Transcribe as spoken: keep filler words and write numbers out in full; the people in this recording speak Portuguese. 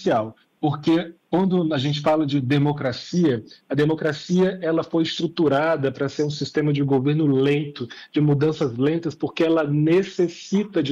essencial, porque quando a gente fala de democracia, a democracia ela foi estruturada para ser um sistema de governo lento, de mudanças lentas, porque ela necessita de